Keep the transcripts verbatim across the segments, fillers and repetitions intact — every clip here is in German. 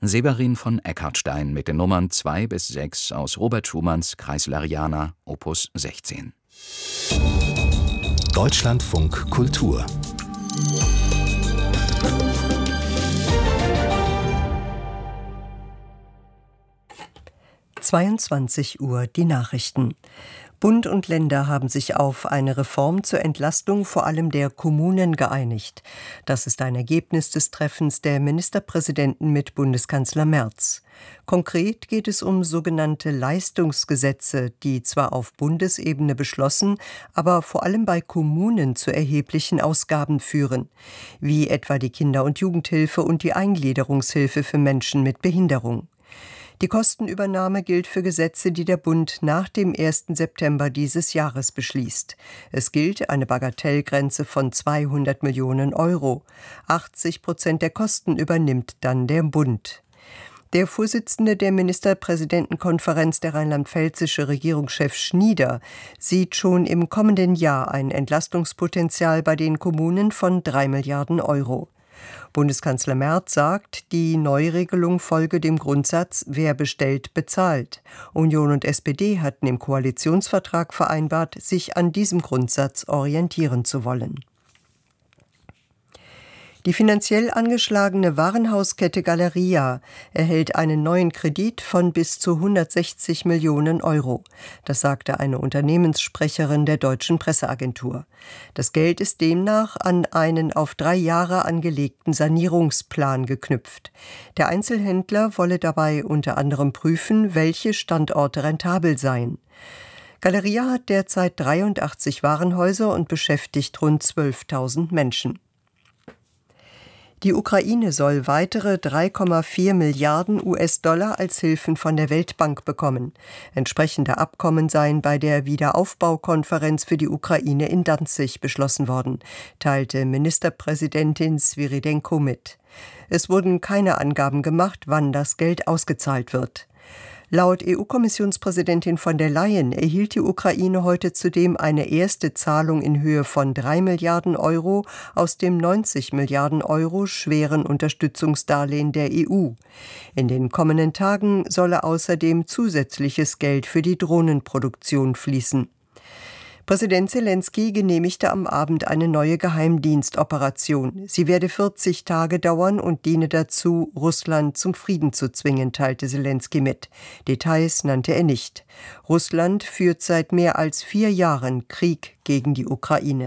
Severin von Eckartstein mit den Nummern zwei bis sechs aus Robert Schumanns Kreisleriana Opus sechzehn. Deutschlandfunk Kultur. zweiundzwanzig Uhr die Nachrichten. Bund und Länder haben sich auf eine Reform zur Entlastung vor allem der Kommunen geeinigt. Das ist ein Ergebnis des Treffens der Ministerpräsidenten mit Bundeskanzler Merz. Konkret geht es um sogenannte Leistungsgesetze, die zwar auf Bundesebene beschlossen, aber vor allem bei Kommunen zu erheblichen Ausgaben führen, wie etwa die Kinder- und Jugendhilfe und die Eingliederungshilfe für Menschen mit Behinderung. Die Kostenübernahme gilt für Gesetze, die der Bund nach dem ersten September dieses Jahres beschließt. Es gilt eine Bagatellgrenze von zweihundert Millionen Euro. achtzig Prozent der Kosten übernimmt dann der Bund. Der Vorsitzende der Ministerpräsidentenkonferenz, der rheinland-pfälzische Regierungschef Schnieder, sieht schon im kommenden Jahr ein Entlastungspotenzial bei den Kommunen von drei Milliarden Euro. Bundeskanzler Merz sagt, die Neuregelung folge dem Grundsatz, wer bestellt, bezahlt. Union und S P D hatten im Koalitionsvertrag vereinbart, sich an diesem Grundsatz orientieren zu wollen. Die finanziell angeschlagene Warenhauskette Galeria erhält einen neuen Kredit von bis zu hundertsechzig Millionen Euro. Das sagte eine Unternehmenssprecherin der Deutschen Presseagentur. Das Geld ist demnach an einen auf drei Jahre angelegten Sanierungsplan geknüpft. Der Einzelhändler wolle dabei unter anderem prüfen, welche Standorte rentabel seien. Galeria hat derzeit dreiundachtzig Warenhäuser und beschäftigt rund zwölftausend Menschen. Die Ukraine soll weitere drei Komma vier Milliarden U S-Dollar als Hilfen von der Weltbank bekommen. Entsprechende Abkommen seien bei der Wiederaufbaukonferenz für die Ukraine in Danzig beschlossen worden, teilte Ministerpräsidentin Svyrydenko mit. Es wurden keine Angaben gemacht, wann das Geld ausgezahlt wird. Laut E U-Kommissionspräsidentin von der Leyen erhielt die Ukraine heute zudem eine erste Zahlung in Höhe von drei Milliarden Euro aus dem neunzig Milliarden Euro schweren Unterstützungsdarlehen der E U. In den kommenden Tagen solle außerdem zusätzliches Geld für die Drohnenproduktion fließen. Präsident Selenskyj genehmigte am Abend eine neue Geheimdienstoperation. Sie werde vierzig Tage dauern und diene dazu, Russland zum Frieden zu zwingen, teilte Selenskyj mit. Details nannte er nicht. Russland führt seit mehr als vier Jahren Krieg gegen die Ukraine.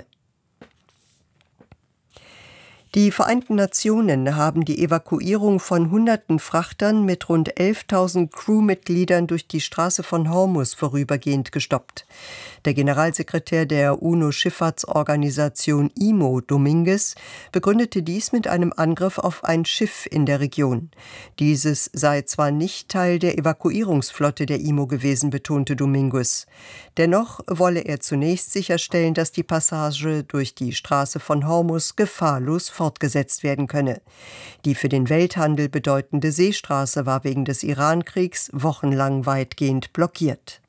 Die Vereinten Nationen haben die Evakuierung von hunderten Frachtern mit rund elftausend Crewmitgliedern durch die Straße von Hormuz vorübergehend gestoppt. Der Generalsekretär der UNO-Schifffahrtsorganisation I M O, Dominguez, begründete dies mit einem Angriff auf ein Schiff in der Region. Dieses sei zwar nicht Teil der Evakuierungsflotte der I M O gewesen, betonte Dominguez. Dennoch wolle er zunächst sicherstellen, dass die Passage durch die Straße von Hormuz gefahrlos fortgesetzt werden könne. Die für den Welthandel bedeutende Seestraße war wegen des Irankriegs wochenlang weitgehend blockiert.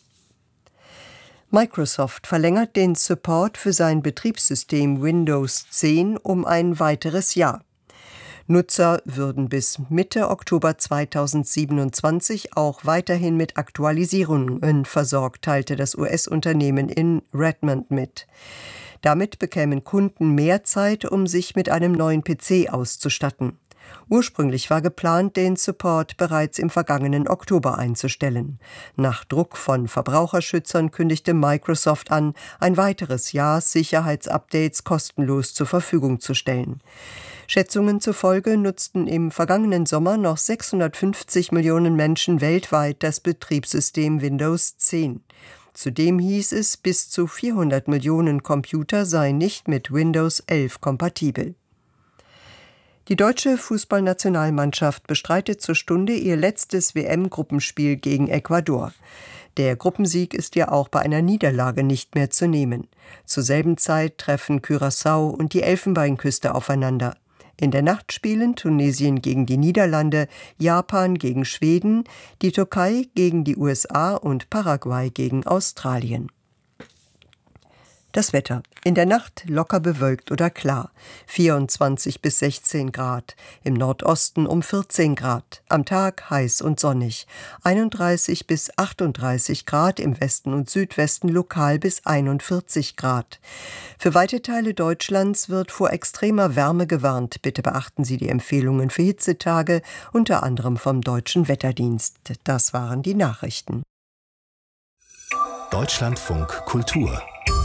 Microsoft verlängert den Support für sein Betriebssystem Windows zehn um ein weiteres Jahr. Nutzer würden bis Mitte Oktober zweitausendsiebenundzwanzig auch weiterhin mit Aktualisierungen versorgt, teilte das U S-Unternehmen in Redmond mit. Damit bekämen Kunden mehr Zeit, um sich mit einem neuen P C auszustatten. Ursprünglich war geplant, den Support bereits im vergangenen Oktober einzustellen. Nach Druck von Verbraucherschützern kündigte Microsoft an, ein weiteres Jahr Sicherheitsupdates kostenlos zur Verfügung zu stellen. Schätzungen zufolge nutzten im vergangenen Sommer noch sechshundertfünfzig Millionen Menschen weltweit das Betriebssystem Windows zehn. Zudem hieß es, bis zu vierhundert Millionen Computer seien nicht mit Windows elf kompatibel. Die deutsche Fußballnationalmannschaft bestreitet zur Stunde ihr letztes W M-Gruppenspiel gegen Ecuador. Der Gruppensieg ist ja auch bei einer Niederlage nicht mehr zu nehmen. Zur selben Zeit treffen Curaçao und die Elfenbeinküste aufeinander. In der Nacht spielen Tunesien gegen die Niederlande, Japan gegen Schweden, die Türkei gegen die U S A und Paraguay gegen Australien. Das Wetter. In der Nacht locker bewölkt oder klar. vierundzwanzig bis sechzehn Grad. Im Nordosten um vierzehn Grad. Am Tag heiß und sonnig. einunddreißig bis achtunddreißig Grad, im Westen und Südwesten lokal bis einundvierzig Grad. Für weite Teile Deutschlands wird vor extremer Wärme gewarnt. Bitte beachten Sie die Empfehlungen für Hitzetage, unter anderem vom Deutschen Wetterdienst. Das waren die Nachrichten. Deutschlandfunk Kultur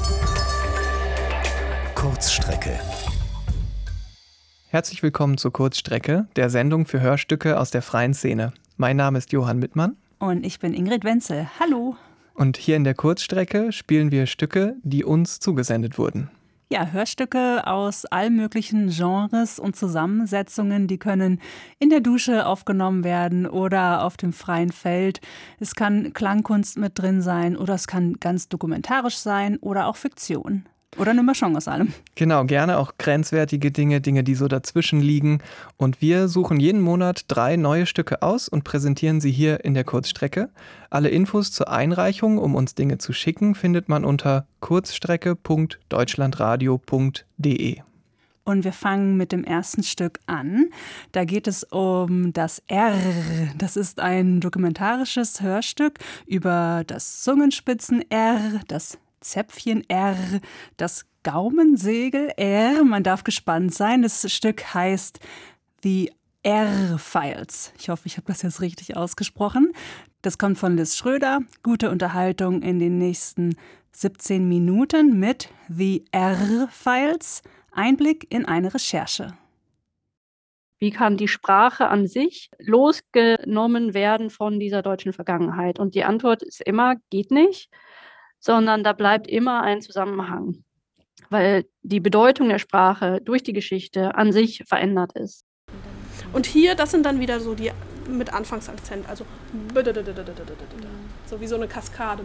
Kurzstrecke. Herzlich willkommen zur Kurzstrecke, der Sendung für Hörstücke aus der freien Szene. Mein Name ist Johann Mittmann. Und ich bin Ingrid Wenzel. Hallo. Und hier in der Kurzstrecke spielen wir Stücke, die uns zugesendet wurden. Ja, Hörstücke aus allen möglichen Genres und Zusammensetzungen, die können in der Dusche aufgenommen werden oder auf dem freien Feld. Es kann Klangkunst mit drin sein oder es kann ganz dokumentarisch sein oder auch Fiktion. Oder eine Mischung aus allem. Genau, gerne auch grenzwertige Dinge, Dinge, die so dazwischen liegen. Und wir suchen jeden Monat drei neue Stücke aus und präsentieren sie hier in der Kurzstrecke. Alle Infos zur Einreichung, um uns Dinge zu schicken, findet man unter kurzstrecke punkt deutschlandradio punkt de. Und wir fangen mit dem ersten Stück an. Da geht es um das R. Das ist ein dokumentarisches Hörstück über das Zungenspitzen-R, das Zäpfchen-R, das Gaumensegel-R. Man darf gespannt sein. Das Stück heißt The R-Files. Ich hoffe, ich habe das jetzt richtig ausgesprochen. Das kommt von Liz Schröder. Gute Unterhaltung in den nächsten siebzehn Minuten mit The R-Files. Einblick in eine Recherche. Wie kann die Sprache an sich losgenommen werden von dieser deutschen Vergangenheit? Und die Antwort ist immer, geht nicht, sondern da bleibt immer ein Zusammenhang, weil die Bedeutung der Sprache durch die Geschichte an sich verändert ist. Und hier, das sind dann wieder so die mit Anfangsakzent, also so wie so eine Kaskade.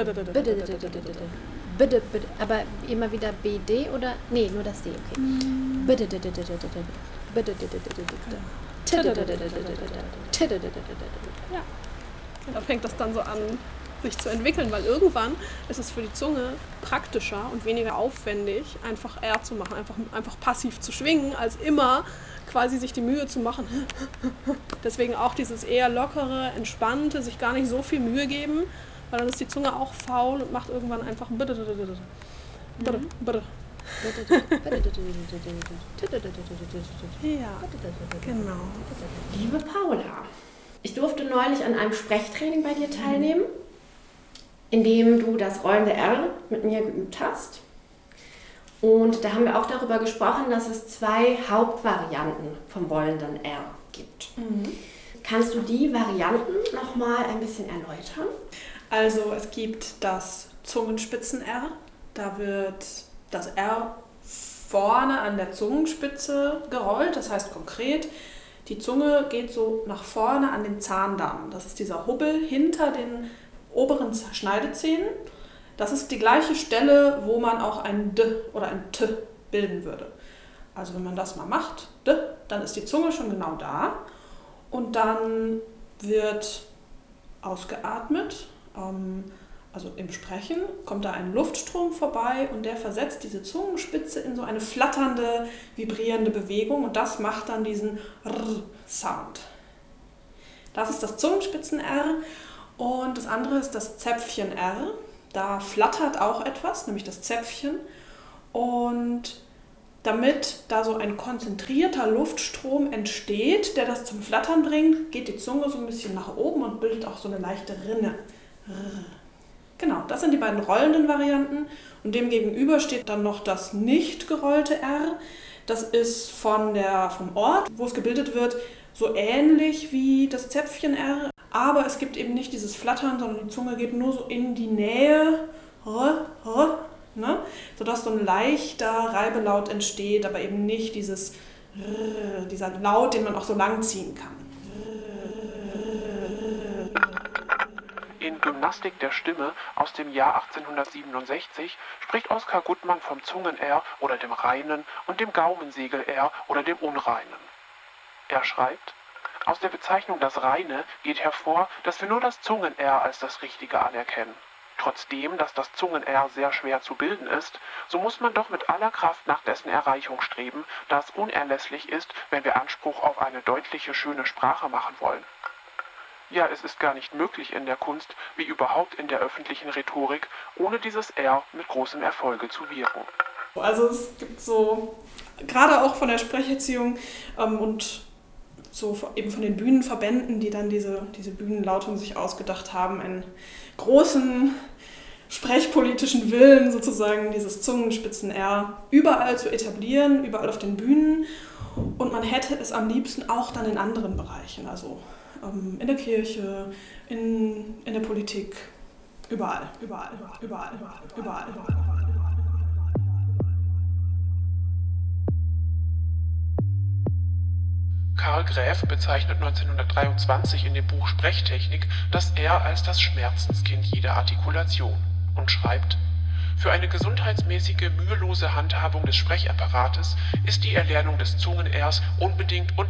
Bitte, bitte, aber immer wieder B D oder? Nee, nur das D, okay. Bitte, bitte, bitte, bitte, bitte, bitte, ja. Da fängt das dann so an, sich zu entwickeln, weil irgendwann ist es für die Zunge praktischer und weniger aufwendig, einfach R zu machen, einfach, einfach passiv zu schwingen, als immer quasi sich die Mühe zu machen. Deswegen auch dieses eher lockere, entspannte, sich gar nicht so viel Mühe geben, weil dann ist die Zunge auch faul und macht irgendwann einfach bitte, bitte, bitte, bitte, bitte. Ja, genau. Liebe Paula, ich durfte neulich an einem Sprechtraining bei dir teilnehmen, in dem du das rollende R mit mir geübt hast. Und da haben wir auch darüber gesprochen, dass es zwei Hauptvarianten vom rollenden R gibt. Mhm. Kannst du die Varianten nochmal ein bisschen erläutern? Also es gibt das Zungenspitzen-R. Da wird das R vorne an der Zungenspitze gerollt. Das heißt konkret, die Zunge geht so nach vorne an den Zahndarm. Das ist dieser Hubbel hinter den oberen Schneidezähnen. Das ist die gleiche Stelle, wo man auch ein D oder ein T bilden würde. Also wenn man das mal macht, D, dann ist die Zunge schon genau da. Und dann wird ausgeatmet. Ähm, also im Sprechen kommt da ein Luftstrom vorbei und der versetzt diese Zungenspitze in so eine flatternde, vibrierende Bewegung. Und das macht dann diesen R-Sound. Das ist das Zungenspitzen-R. Und das andere ist das Zäpfchen-R. Da flattert auch etwas, nämlich das Zäpfchen. Und damit da so ein konzentrierter Luftstrom entsteht, der das zum Flattern bringt, geht die Zunge so ein bisschen nach oben und bildet auch so eine leichte Rinne. Genau, das sind die beiden rollenden Varianten. Und dem gegenüber steht dann noch das nicht gerollte R. Das ist von der, vom Ort, wo es gebildet wird, so ähnlich wie das Zäpfchen-R. Aber es gibt eben nicht dieses Flattern, sondern die Zunge geht nur so in die Nähe, ne? Sodass so ein leichter Reibelaut entsteht, aber eben nicht dieses, dieser Laut, den man auch so lang ziehen kann. In Gymnastik der Stimme aus dem Jahr achtzehnhundertsiebenundsechzig spricht Oskar Gutmann vom Zungen-R oder dem reinen und dem Gaumensegel-R oder dem unreinen. Er schreibt: Aus der Bezeichnung das Reine geht hervor, dass wir nur das Zungen-R als das Richtige anerkennen. Trotzdem, dass das Zungen-R sehr schwer zu bilden ist, so muss man doch mit aller Kraft nach dessen Erreichung streben, da es unerlässlich ist, wenn wir Anspruch auf eine deutliche, schöne Sprache machen wollen. Ja, es ist gar nicht möglich in der Kunst, wie überhaupt in der öffentlichen Rhetorik, ohne dieses R mit großem Erfolge zu wirken. Also es gibt so, gerade auch von der Sprecherziehung ähm, und so eben von den Bühnenverbänden, die dann diese, diese Bühnenlautung sich ausgedacht haben, einen großen sprechpolitischen Willen sozusagen, dieses Zungenspitzen-R überall zu etablieren, überall auf den Bühnen. Und man hätte es am liebsten auch dann in anderen Bereichen, also ähm, in der Kirche, in, in der Politik, überall, überall, überall, überall, überall, überall. Karl Graeff bezeichnet neunzehnhundertdreiundzwanzig in dem Buch Sprechtechnik das R als das Schmerzenskind jeder Artikulation und schreibt: Für eine gesundheitsmäßige, mühelose Handhabung des Sprechapparates ist die Erlernung des Zungen-Rs unbedingt und